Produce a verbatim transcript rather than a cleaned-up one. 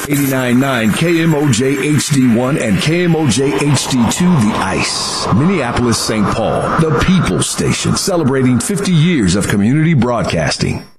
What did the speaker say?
eighty-nine point nine K M O J H D one and K M O J H D two, The Ice. Minneapolis, Saint Paul, the People's Station, celebrating fifty years of community broadcasting.